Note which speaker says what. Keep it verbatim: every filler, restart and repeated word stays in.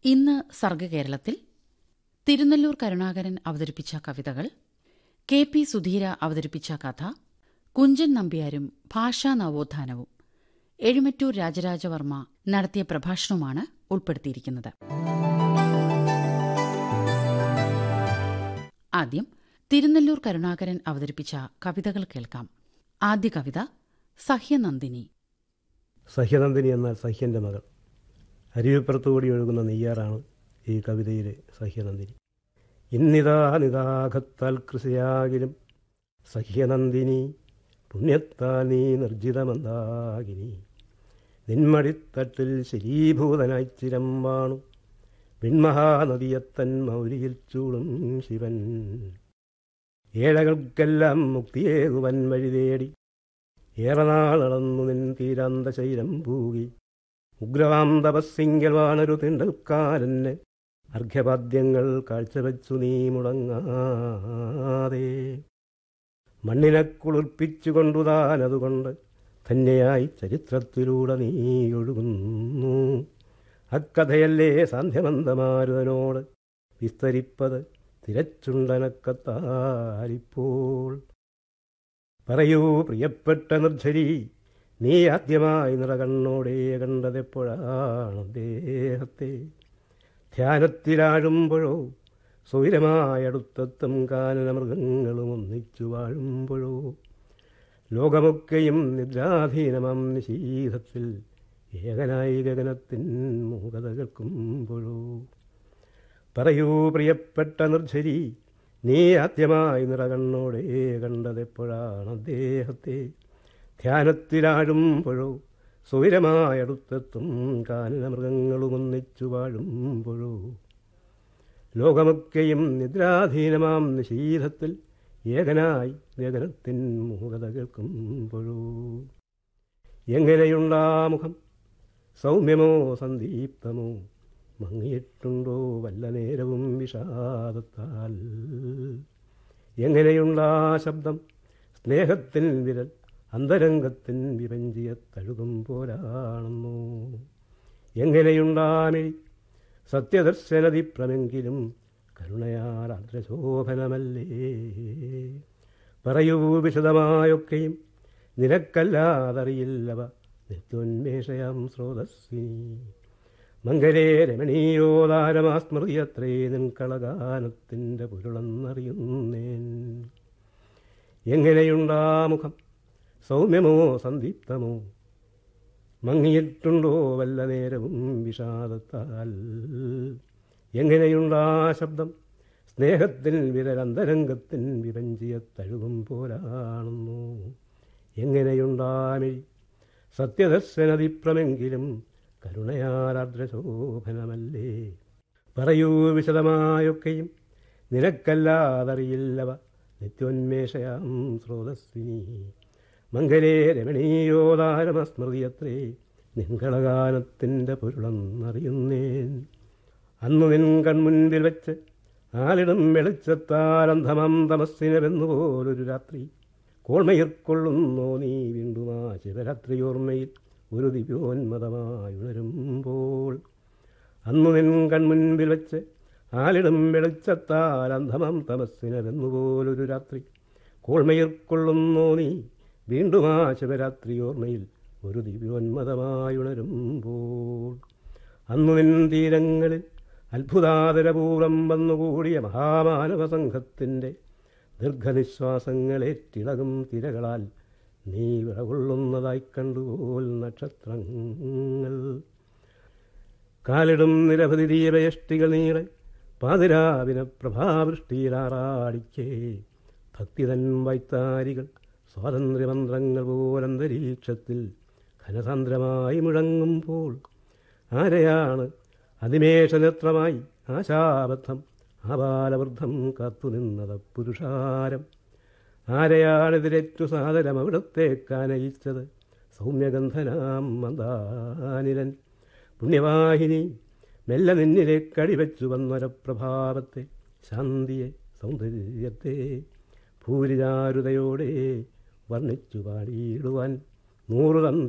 Speaker 1: ഇന്ന് സർഗകേരളത്തിൽ തിരുനെല്ലൂർ കരുണാകരൻ അവതരിപ്പിച്ച കവിതകൾ, കെ പി സുധീര അവതരിപ്പിച്ച കഥ, കുഞ്ചൻ നമ്പ്യാരും ഭാഷാ നവോത്ഥാനവും, എഴുമറ്റൂർ രാജരാജവർമ്മ നടത്തിയ പ്രഭാഷണവുമാണ് ഉൾപ്പെടുത്തിയിരിക്കുന്നത്. ആദ്യം തിരുനെല്ലൂർ കരുണാകരൻ അവതരിപ്പിച്ച കവിതകൾ കേൾക്കാം. ആദ്യ കവിത സഹ്യനന്ദിനി.
Speaker 2: സഹ്യനന്ദിനി എന്നാൽ സഹ്യൻ്റെ മകൾ. അരുവിപ്പുറത്തുകൂടി ഒഴുകുന്ന നെയ്യാറാണ് ഈ കവിതയിലെ സഹ്യനന്ദിനി. ഇന്നിതാ നിതാഘത്താൽ കൃഷിയാകിലും സഹ്യനന്ദിനി, പുണ്യത്താൽ നീ നിർജിതമന്ദാകിനി. നിന്മടിത്തട്ടിൽ ശരീഭൂതനായി ചിരം വാണു വിൺമഹാനദിയത്തൻ മൗലിയിൽ ചൂടും ശിവൻ. ഏഴകൾക്കെല്ലാം മുക്തിയേകുവൻ വഴി തേടി ഏറെ നാളടന്നു നിൻ തീരാന്ത ശൈലം പൂകി. ഉഗ്രവാം തപസ്സിങ്കൽ വാണൊരു തിണ്ടൽക്കാരന് അർഘ്യപാദ്യങ്ങൾ കാഴ്ചവെച്ചു നീ മുടങ്ങാതെ. മണ്ണിനെ കുളിർപ്പിച്ചുകൊണ്ടുതാൻ അതുകൊണ്ട് തന്നെയായി ചരിത്രത്തിലൂടെ നീ ഒഴുകുന്നു. അക്കഥയല്ലേ സാന്ധ്യമന്തമാരുതനോട് വിസ്തരിപ്പത് തിരച്ചുണ്ടനക്കത്താലിപ്പോൾ. പറയൂ പ്രിയപ്പെട്ട നിർജ്ജരി, നീ ആദ്യമായി നിറകണ്ണോടെ കണ്ടതെപ്പോഴാണ് അദ്ദേഹത്തെ? ധ്യാനത്തിലാഴുമ്പോഴോ, സ്വൈരമായടുത്തെത്തും കാനനമൃഗങ്ങളും ഒന്നിച്ചു വാഴുമ്പോഴോ, ലോകമൊക്കെയും നിദ്രാധീനമാം നിശീധത്തിൽ ഏകനായി ഗഗനത്തിൻ മൂകത കേൾക്കുമ്പോഴോ? പറയൂ പ്രിയപ്പെട്ട നിർജ്ജരി, നീ ആദ്യമായി നിറകണ്ണോടെ കണ്ടതെപ്പോഴാണ് അദ്ദേഹത്തെ? ധ്യാനത്തിലാഴുമ്പോഴോ, സ്വൈരമായടുത്തെത്തും കാനനമൃഗങ്ങളും ഒന്നിച്ചു വാഴുമ്പോഴോ, ലോകമൊക്കെയും നിദ്രാധീനമാം നിശീധത്തിൽ ഏകനായി ഗഗനത്തിൻ മൂകത കേൾക്കുമ്പോഴോ? എങ്ങനെയുണ്ടാമുഖം, സൗമ്യമോ സന്ദീപ്തമോ, മങ്ങിയിട്ടുണ്ടോ വല്ല നേരവും വിഷാദത്താൽ? എങ്ങനെയുണ്ടാ ശബ്ദം, സ്നേഹത്തിൻ വിരൽ അന്തരംഗത്തിൻ വിപഞ്ചിയെ തഴുകും പോലാണെന്നോ? എങ്ങനെയുണ്ടാമിഴി, സത്യദർശനതിപ്രമെങ്കിലും കരുണയാൽ ആർദ്രശോഭനമല്ലേ? പറയൂ വിശദമായൊക്കെയും, നിനക്കല്ലാതറിയില്ലവ നിത്യോന്മേഷയാം സ്രോതസ്സിനി. മംഗലേ രമണീയോദാരമാസ്മൃതിയത്രേ നിൻ കളഗാനത്തിൻ്റെ പൊരുളെന്നറിയുന്നേൻ. എങ്ങനെയുണ്ടാമുഖം, സൗമ്യമോ സന്ദീപ്തമോ, മങ്ങിയിട്ടുണ്ടോ വല്ല നേരവും വിഷാദത്താൽ? എങ്ങനെയുണ്ടാ ശബ്ദം, സ്നേഹത്തിൻ വിരലന്തരംഗത്തിൻ വിപഞ്ചിയെ തഴുകും പോലാണെന്നോ? എങ്ങനെയുണ്ടാമിഴി, സത്യദർശനതിപ്രമെങ്കിലും കരുണയാലാർദ്രശോഭനമല്ലേ? പറയൂ വിശദമായൊക്കെയും, നിനക്കല്ലാതറിയില്ലവ നിത്യോന്മേഷയാം സ്രോതസ്സിനി. മംഗലേ രമണീയോദാരമസ്മൃതിയത്രേ നിൻകളഗാനത്തിൻ്റെ പൊരുളെന്നറിയുന്നേൻ. അന്നു നിൻ കൺമുൻപിൽ വെച്ച് ആലിടും വെളിച്ചത്താലന്ധമം തമസ്സിനെ വെന്നുപോലൊരു രാത്രി കോൾമയിർക്കൊള്ളുന്നോ നീ വീണ്ടുമാ ശിവരാത്രിയോർമ്മയിൽ ഒരു ദിവ്യോന്മതമായി ഉണരുമ്പോൾ. അന്നു നിൻ കൺമുൻപിൽ വെച്ച് ആലിടും വെളിച്ചത്താൽ അന്ധമം തമസ്സിനെ വെന്നുപോലൊരു രാത്രി കോൾമയിർക്കൊള്ളുന്നോ നീ വീണ്ടുമാ ശിവരാത്രിയോർമ്മയിൽ ഒരു ദിവ്യോന്മതമായി ഉണരുമ്പോൾ. അന്നു നിൻ തീരങ്ങളിൽ അത്ഭുതാതരപൂർവം വന്നുകൂടിയ മഹാമാനവ സംഘത്തിൻ്റെ ദീർഘനിശ്വാസങ്ങളേറ്റിളകും തിരകളാൽ നീ വിറകൊള്ളുന്നതായി കണ്ടുപോൽ നക്ഷത്രങ്ങൾ. കാലിടും നിരവധി ദീപയഷ്ടികൾ നീളെ പാതിരാവിന പ്രഭാവൃഷ്ടിയിലാറാടിക്കേ ഭക്തിതൻ വൈത്താരികൾ സ്വാതന്ത്ര്യമന്ത്രങ്ങൾ പോലന്തരീക്ഷത്തിൽ ഘനസാന്ദ്രമായി മുഴങ്ങുമ്പോൾ ആരെയാണ് അതിമേഷനേത്രമായി ആശാബദ്ധം ആബാലവൃദ്ധം കാത്തുനിന്നത് പുരുഷാരം? ആരെയാണെതിരേറ്റു സാദരം അവിടത്തേക്കാനയിച്ചത് സൗമ്യഗന്ധനാം മന്ദാനിലൻ? പുണ്യവാഹിനി മെല്ലെ നിന്നിലേക്കടിവെച്ചു വന്നൊരപ്രഭാവത്തെ, ശാന്തിയെ, സൗന്ദര്യത്തെ ഭൂരിചാരുതയോടെ വർണ്ണിച്ചു പാടിയിടുവാൻ നൂറു തന്ത്ര